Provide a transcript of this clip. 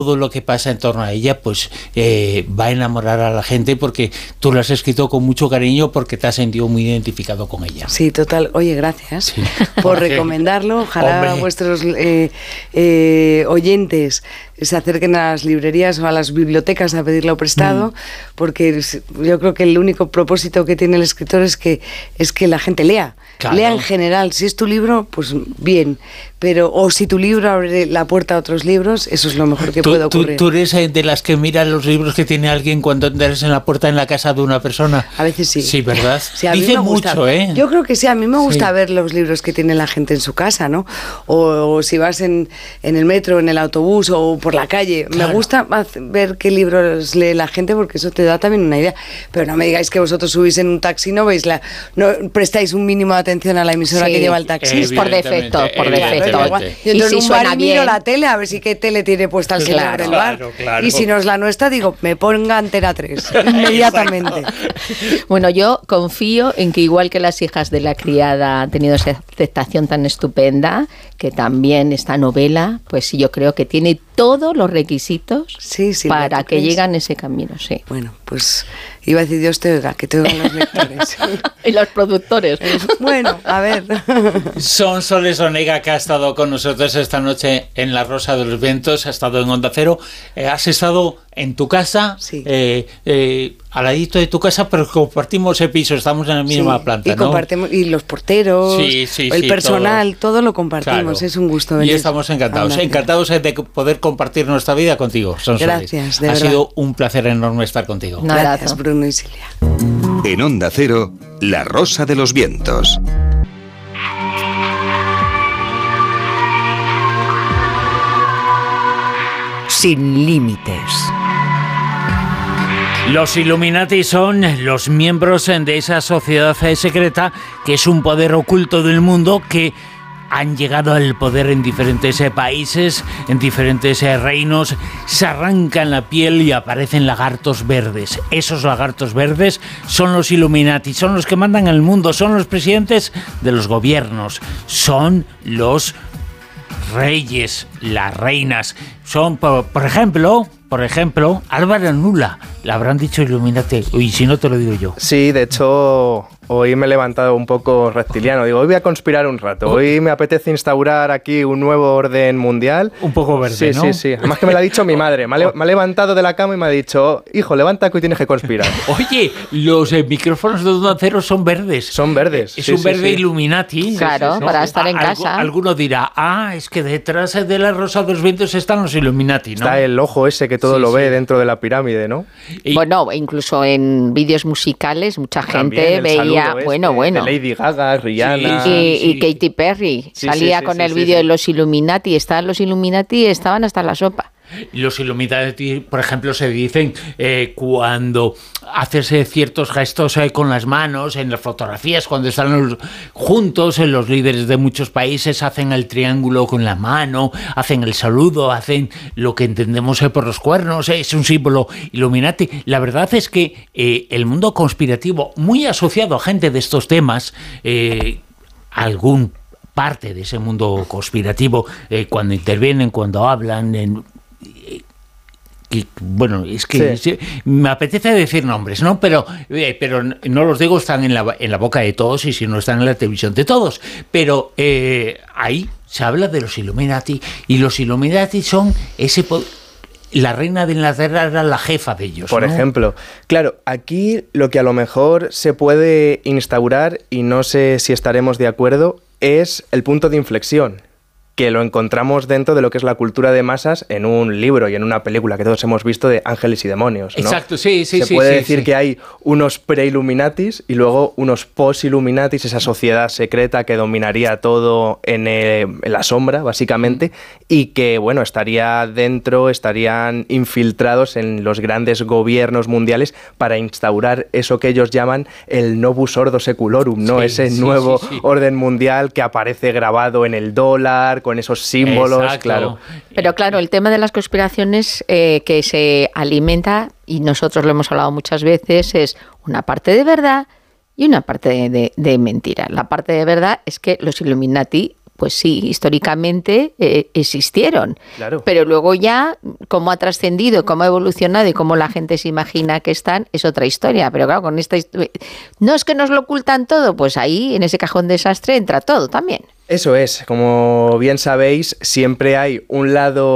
todo lo que pasa en torno a ella, pues va a enamorar a la gente, porque tú lo has escrito con mucho cariño, porque te has sentido muy identificado con ella. Sí, total. Oye, gracias por recomendarlo. Ojalá vuestros oyentes se acerquen a las librerías o a las bibliotecas a pedirlo prestado, porque yo creo que el único propósito que tiene el escritor es que la gente lea. Claro. Lea en general. Si es tu libro, pues bien, pero o si tu libro abre la puerta a otros libros, eso es lo mejor que puede ocurrir. ¿Tú eres de las que miran los libros que tiene alguien cuando entras en la puerta en la casa de una persona? A veces sí. Sí, ¿verdad? Sí, dice mucho, ¿eh? Yo creo que sí, a mí me gusta ver los libros que tiene la gente en su casa, ¿no? O si vas en el metro, en el autobús o por la calle. Claro. Me gusta ver qué libros lee la gente, porque eso te da también una idea. Pero no me digáis que vosotros subís en un taxi, no prestáis un mínimo de atención a la emisora que lleva el taxi. Por defecto. Yo entro en un bar y miro la tele a ver si qué tele tiene puesta el señor del bar. Claro. Y si no es la nuestra, digo, me ponga Antena 3 inmediatamente. Bueno, yo confío en que, igual que Las hijas de la criada han tenido esa aceptación tan estupenda, que también esta novela, pues yo creo que tiene todos los requisitos para que lleguen ese camino. Sí. Bueno, pues iba a decir Dios te oiga, que te oigan los lectores. Y los productores. Bueno, a ver. Son Soles Onega, que ha estado con nosotros esta noche en La Rosa de los Vientos, ha estado en Onda Cero. Has estado en tu casa, al ladito de tu casa, pero compartimos el piso, estamos en la misma planta, y ¿no? Compartimos, y los porteros, el personal, todo lo compartimos, claro. Es un gusto venir. Y estamos encantados de poder compartir nuestra vida contigo, Sonsoles. Gracias, de verdad. Ha sido un placer enorme estar contigo. Gracias, Bruno y Silvia. En Onda Cero, La Rosa de los Vientos. Sin límites. Los Illuminati son los miembros de esa sociedad secreta, que es un poder oculto del mundo, que han llegado al poder en diferentes países, en diferentes reinos, se arrancan la piel y aparecen lagartos verdes. Esos lagartos verdes son los Illuminati, son los que mandan al mundo, son los presidentes de los gobiernos, son los reyes, las reinas. Son, por ejemplo, Álvaro Nula. Le habrán dicho Illuminati, y si no te lo digo yo. Sí, de hecho, hoy me he levantado un poco reptiliano. Digo, hoy voy a conspirar un rato. Hoy me apetece instaurar aquí un nuevo orden mundial. Un poco verde, ¿no? Sí. Además que me lo ha dicho mi madre. Me ha levantado de la cama y me ha dicho, hijo, levanta que hoy tienes que conspirar. Oye, los micrófonos de Onda Cero son verdes. Son verdes. Es un verde Illuminati. Claro, para estar en casa. Alguno dirá, es que detrás de La Rosa de los Vientos están los Illuminati, ¿no? Está el ojo ese que todo lo ve dentro de la pirámide, ¿no? Bueno, incluso en vídeos musicales mucha gente veía, bueno. De Lady Gaga, Rihanna. Y Katy Perry salía con el vídeo de los Illuminati. Los Illuminati estaban hasta la sopa. Los Illuminati, por ejemplo, se dicen cuando haces ciertos gestos con las manos, en las fotografías, cuando están juntos, los líderes de muchos países hacen el triángulo con la mano, hacen el saludo, hacen lo que entendemos por los cuernos, es un símbolo Illuminati. La verdad es que el mundo conspirativo, muy asociado a gente de estos temas, algún parte de ese mundo conspirativo, cuando intervienen, cuando hablan, bueno, es que me apetece decir nombres, ¿no? Pero no los digo, están en la boca de todos, y si no están en la televisión de todos. Pero ahí se habla de los Illuminati, y los Illuminati son ese poder. La reina de Inglaterra era la jefa de ellos, por ejemplo. Claro, aquí lo que a lo mejor se puede instaurar, y no sé si estaremos de acuerdo, es el punto de inflexión, que lo encontramos dentro de lo que es la cultura de masas en un libro y en una película que todos hemos visto, de Ángeles y Demonios, ¿no? Exacto, sí. Se puede decir que hay unos pre-Illuminatis y luego unos post-Illuminatis, esa sociedad secreta que dominaría todo en la sombra, básicamente, y que, bueno, estarían infiltrados en los grandes gobiernos mundiales para instaurar eso que ellos llaman el novus ordo seculorum, ¿no? Ese nuevo orden mundial que aparece grabado en el dólar, con esos símbolos. Exacto. Claro. Pero claro, el tema de las conspiraciones que se alimenta, y nosotros lo hemos hablado muchas veces, es una parte de verdad y una parte de mentira. La parte de verdad es que los Illuminati pues sí, históricamente existieron. Claro. Pero luego ya, cómo ha trascendido, cómo ha evolucionado y cómo la gente se imagina que están, es otra historia. Pero claro, con esta no es que nos lo ocultan todo, pues ahí, en ese cajón desastre, entra todo también. Eso es, como bien sabéis, siempre hay un lado